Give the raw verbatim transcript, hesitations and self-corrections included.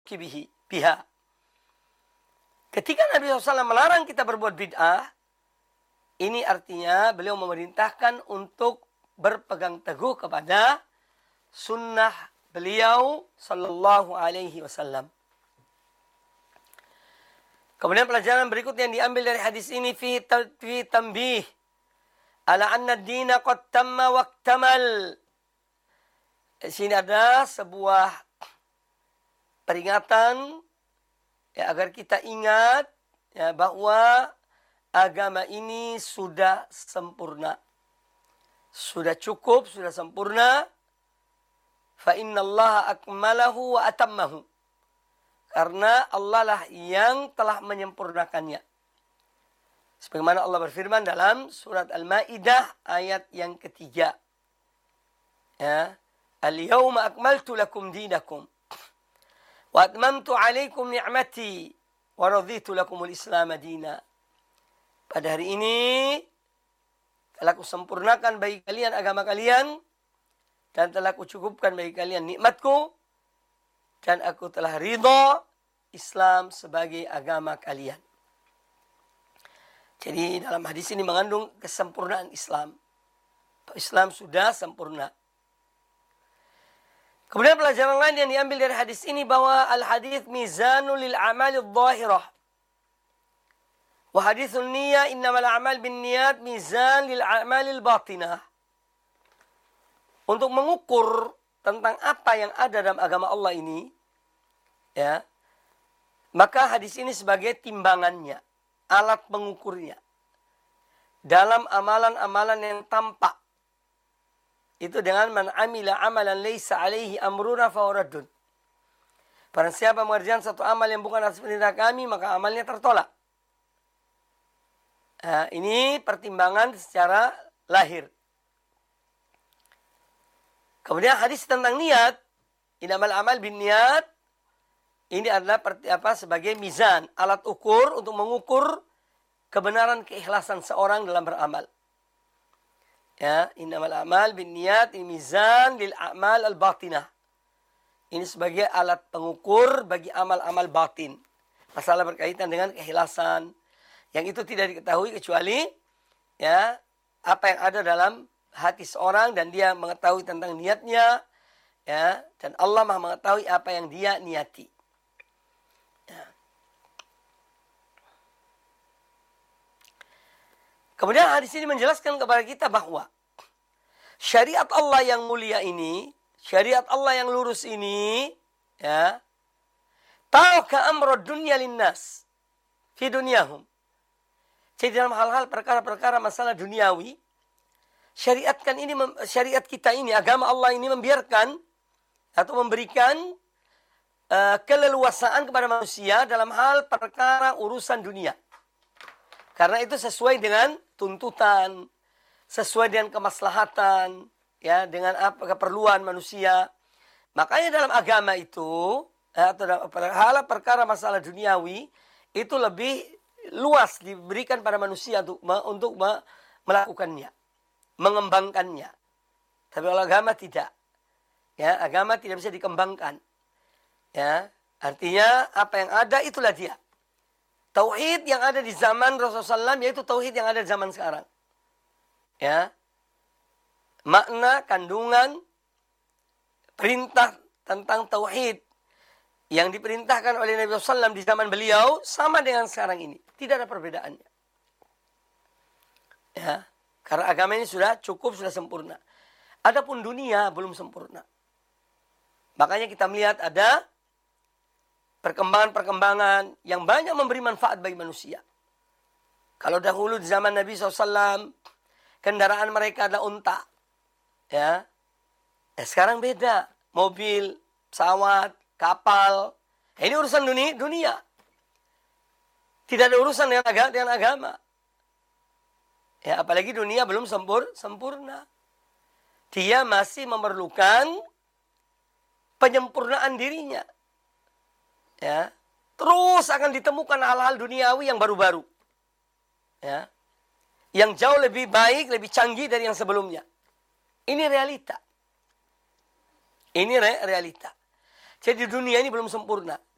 syirki bihi, biha. Ketika Nabi shallallahu alaihi wasallam melarang kita berbuat bid'ah, ini artinya beliau memerintahkan untuk berpegang teguh kepada sunnah beliau sallallahu alaihi wasallam. Kemudian pelajaran berikutnya yang diambil dari hadis ini fi fi tanbih ala anna ad-dina qad tamma wa iktamal. Di sini ada sebuah peringatan ya, agar kita ingat ya, bahwa agama ini sudah sempurna. Sudah cukup, sudah sempurna. Fa innallaha akmalahu wa atammahu. Karena Allah lah yang telah menyempurnakannya. Sebagaimana Allah berfirman dalam surat Al-Maidah ayat yang ketiga. Ya, al-yawma akmaltu lakum dinakum wa atmamtu alaikum ni'mati wa raditu lakumul Islam dina. Pada hari ini telah kusempurnakan bagi kalian agama kalian dan telah kucukupkan bagi kalian nikmatku dan aku telah ridha Islam sebagai agama kalian. Jadi dalam hadis ini mengandung kesempurnaan Islam. Islam sudah sempurna. Kemudian pelajaran lain yang diambil dari hadis ini bahwa al-hadis mizanul lil amalil zahirah. Wa hadithun niyah innamal a'mal bin niyat mizan lil amalil batinah. Untuk mengukur tentang apa yang ada dalam agama Allah ini, ya, maka hadis ini sebagai timbangannya, alat pengukurnya. Dalam amalan-amalan yang tampak, itu dengan man amila amalan laysa alaihi amruna fahuwa. Barang siapa mengerjakan satu amal yang bukan atas perintah kami, maka amalnya tertolak. Nah, ini pertimbangan secara lahir. Kemudian hadis tentang niat, innamal amal bin niat, ini adalah apa sebagai mizan, alat ukur untuk mengukur kebenaran keikhlasan seorang dalam beramal. Ya, innamal amal bin niat, ini mizan lil a'mal al-batinah. Ini sebagai alat pengukur bagi amal-amal batin. Masalah berkaitan dengan keikhlasan. Yang itu tidak diketahui kecuali ya apa yang ada dalam hati seorang dan dia mengetahui tentang niatnya, ya, dan Allah Maha mengetahui apa yang dia niati. Ya. Kemudian hadis ini menjelaskan kepada kita bahwa syariat Allah yang mulia ini, syariat Allah yang lurus ini, ya, ta'aka amrud dunya linnas fi dunyahum. Jadi dalam hal-hal perkara-perkara masalah duniawi, syariatkan ini, syariat kita ini, agama Allah ini membiarkan atau memberikan uh, keleluasaan kepada manusia dalam hal perkara urusan dunia. Karena itu sesuai dengan tuntutan, sesuai dengan kemaslahatan, ya, dengan apa keperluan manusia. Makanya dalam agama itu, atau dalam hal perkara masalah duniawi, itu lebih luas diberikan pada manusia untuk untuk melakukannya, mengembangkannya. Tapi kalau agama tidak, ya, agama tidak bisa dikembangkan. Ya, artinya apa yang ada itulah dia. Tauhid yang ada di zaman Rasulullah shallallahu alaihi wasallam yaitu tauhid yang ada di zaman sekarang. Ya, makna, kandungan, perintah tentang tauhid yang diperintahkan oleh Nabi shallallahu alaihi wasallam di zaman beliau sama dengan sekarang ini. Tidak ada perbedaannya. Ya, karena agama ini sudah cukup, sudah sempurna. Adapun dunia belum sempurna. Makanya kita melihat ada perkembangan-perkembangan yang banyak memberi manfaat bagi manusia. Kalau dahulu di zaman Nabi shallallahu alaihi wasallam, kendaraan mereka adalah unta. Ya, eh, sekarang beda. Mobil, pesawat, kapal. Ini urusan dunia. dunia. Tidak ada urusan dengan agama. Dengan agama. Ya, apalagi dunia belum sempur, sempurna. Dia masih memerlukan penyempurnaan dirinya. Ya, terus akan ditemukan hal-hal duniawi yang baru-baru. Ya, yang jauh lebih baik, lebih canggih dari yang sebelumnya. Ini realita. Ini re realita. Jadi dunia ini belum sempurna.